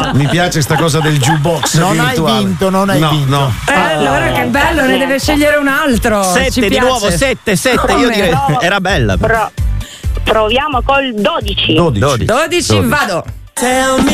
Mi piace sta cosa del jukebox non virtuale. hai vinto, non hai vinto. No. Allora che bello, ne deve scegliere un altro. 7 Ci di piace. nuovo, 7, io direi era bella. Proviamo col 12. 12. 12, vado.